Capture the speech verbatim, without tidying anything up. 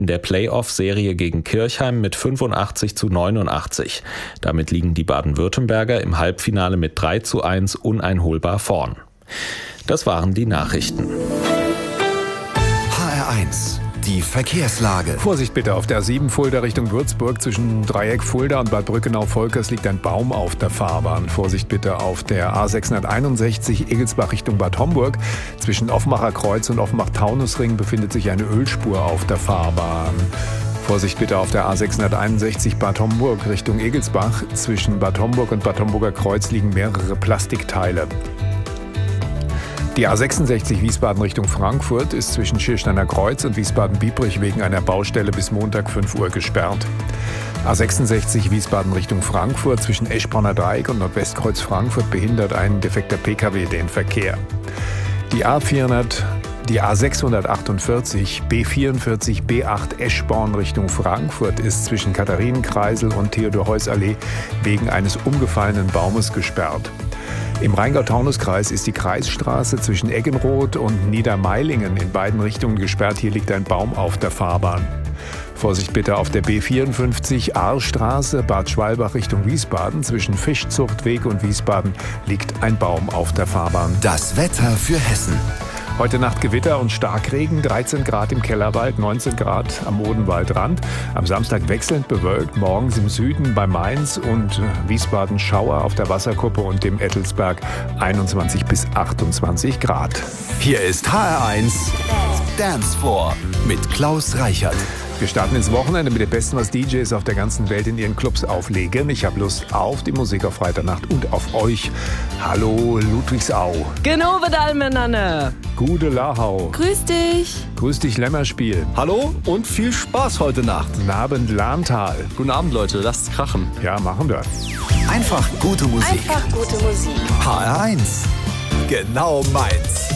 in der Playoff-Serie gegen Kirchheim mit fünfundachtzig zu neunundachtzig. Damit liegen die Baden-Württemberger im Halbfinale mit drei zu eins uneinholbar vorn. Das waren die Nachrichten. H R eins. Die Verkehrslage. Vorsicht bitte auf der A sieben Fulda Richtung Würzburg. Zwischen Dreieck Fulda und Bad Brückenau-Volkers liegt ein Baum auf der Fahrbahn. Vorsicht bitte auf der A sechshunderteinundsechzig Egelsbach Richtung Bad Homburg. Zwischen Offenbacher Kreuz und Offenbach-Taunusring befindet sich eine Ölspur auf der Fahrbahn. Vorsicht bitte auf der A sechshunderteinundsechzig Bad Homburg Richtung Egelsbach. Zwischen Bad Homburg und Bad Homburger Kreuz liegen mehrere Plastikteile. Die A sechsundsechzig Wiesbaden Richtung Frankfurt ist zwischen Schiersteiner Kreuz und Wiesbaden-Biebrich wegen einer Baustelle bis Montag fünf Uhr gesperrt. A sechsundsechzig Wiesbaden Richtung Frankfurt zwischen Eschbronner Dreieck und Nordwestkreuz Frankfurt behindert ein defekter P K W den Verkehr. Die A vierhundert, die A sechshundertachtundvierzig B vierundvierzig B acht Eschborn Richtung Frankfurt ist zwischen Katharinenkreisel und Theodor-Heuss-Allee wegen eines umgefallenen Baumes gesperrt. Im Rheingau-Taunus-Kreis ist die Kreisstraße zwischen Eggenroth und Niedermeilingen in beiden Richtungen gesperrt. Hier liegt ein Baum auf der Fahrbahn. Vorsicht bitte auf der B vierundfünfzig Ahrstraße, Bad Schwalbach Richtung Wiesbaden. Zwischen Fischzuchtweg und Wiesbaden liegt ein Baum auf der Fahrbahn. Das Wetter für Hessen. Heute Nacht Gewitter und Starkregen, dreizehn Grad im Kellerwald, neunzehn Grad am Odenwaldrand. Am Samstag wechselnd bewölkt, morgens im Süden bei Mainz und Wiesbaden Schauer auf der Wasserkuppe und dem Ettelsberg einundzwanzig bis achtundzwanzig Grad. Hier ist H R eins Dance Floor mit Klaus Reichert. Wir starten ins Wochenende mit dem Besten, was D Js auf der ganzen Welt in ihren Clubs auflegen. Ich habe Lust auf die Musik auf Freitagnacht und auf euch. Hallo Ludwigsau. Genau wieder miteinander. Gute Lahau. Grüß dich. Grüß dich Lämmerspiel. Hallo und viel Spaß heute Nacht. Guten Abend Lahntal. Guten Abend Leute, lasst's krachen. Ja, machen wir. Einfach gute Musik. Einfach gute Musik. H R eins. Genau meins.